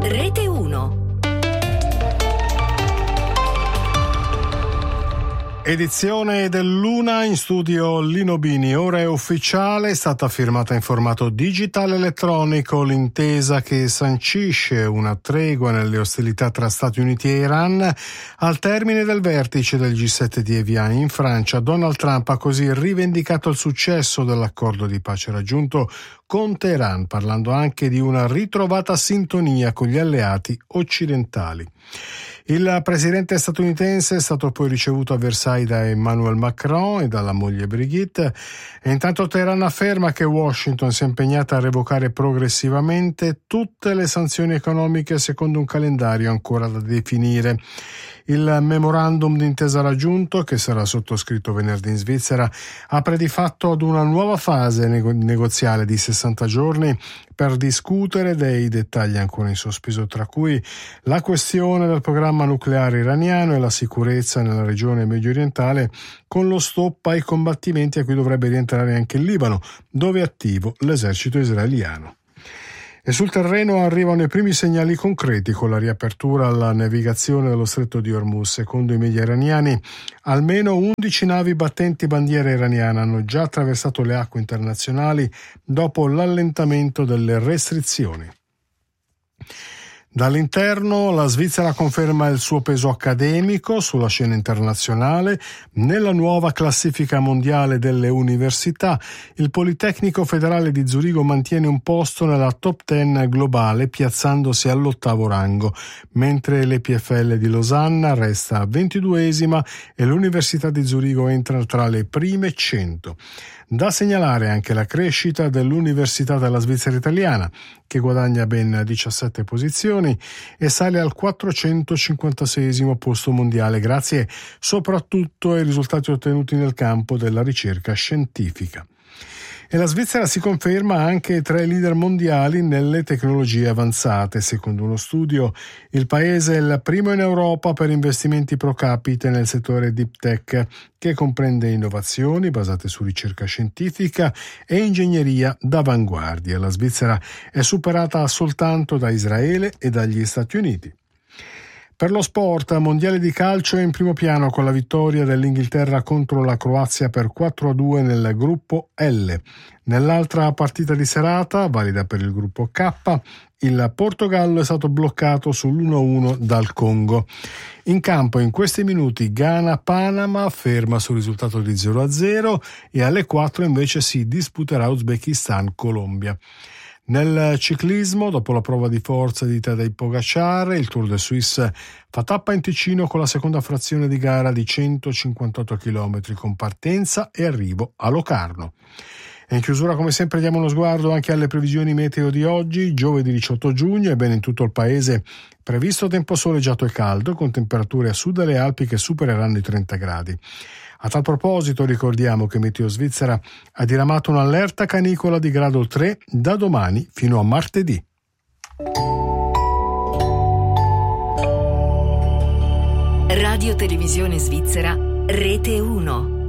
Rete 1. Edizione dell'una, in studio Lino Bini. Ora è ufficiale, è stata firmata in formato digitale elettronico l'intesa che sancisce una tregua nelle ostilità tra Stati Uniti e Iran. Al termine del vertice del G7 di Evian in Francia, Donald Trump ha così rivendicato il successo dell'accordo di pace raggiunto con Teheran, parlando anche di una ritrovata sintonia con gli alleati occidentali. Il presidente statunitense è stato poi ricevuto a Versailles da Emmanuel Macron e dalla moglie Brigitte, e intanto Teheran afferma che Washington si è impegnata a revocare progressivamente tutte le sanzioni economiche secondo un calendario ancora da definire. Il memorandum d'intesa raggiunto, che sarà sottoscritto venerdì in Svizzera, apre di fatto ad una nuova fase negoziale di 60 giorni per discutere dei dettagli ancora in sospeso, tra cui la questione del programma nucleare iraniano e la sicurezza nella regione mediorientale, con lo stop ai combattimenti a cui dovrebbe rientrare anche il Libano, dove è attivo l'esercito israeliano. E sul terreno arrivano i primi segnali concreti con la riapertura alla navigazione dello stretto di Hormuz. Secondo i media iraniani, almeno 11 navi battenti bandiera iraniana hanno già attraversato le acque internazionali dopo l'allentamento delle restrizioni. Dall'interno, la Svizzera conferma il suo peso accademico sulla scena internazionale. Nella nuova classifica mondiale delle università, il Politecnico Federale di Zurigo mantiene un posto nella top 10 globale, piazzandosi all'8° rango, mentre l'EPFL di Losanna resta 22esima e l'Università di Zurigo entra tra le prime 100. Da segnalare anche la crescita dell'Università della Svizzera Italiana, che guadagna ben 17 posizioni e sale al 456esimo posto mondiale, grazie soprattutto ai risultati ottenuti nel campo della ricerca scientifica. E la Svizzera si conferma anche tra i leader mondiali nelle tecnologie avanzate. Secondo uno studio, il paese è il primo in Europa per investimenti pro capite nel settore deep tech, che comprende innovazioni basate su ricerca scientifica e ingegneria d'avanguardia. La Svizzera è superata soltanto da Israele e dagli Stati Uniti. Per lo sport, mondiale di calcio è in primo piano con la vittoria dell'Inghilterra contro la Croazia per 4-2 nel gruppo L. Nell'altra partita di serata, valida per il gruppo K, il Portogallo è stato bloccato sull'1-1 dal Congo. In campo in questi minuti Ghana-Panama, ferma sul risultato di 0-0, e alle 4 invece si disputerà Uzbekistan-Colombia. Nel ciclismo, dopo la prova di forza di Tadej Pogacar, il Tour de Suisse fa tappa in Ticino con la seconda frazione di gara di 158 km con partenza e arrivo a Locarno. E in chiusura, come sempre, diamo uno sguardo anche alle previsioni meteo di oggi. Giovedì 18 giugno, ebbene in tutto il paese previsto tempo soleggiato e caldo, con temperature a sud delle Alpi che supereranno i 30 gradi. A tal proposito ricordiamo che Meteo Svizzera ha diramato un'allerta canicola di grado 3 da domani fino a martedì. Radio Televisione Svizzera, Rete 1.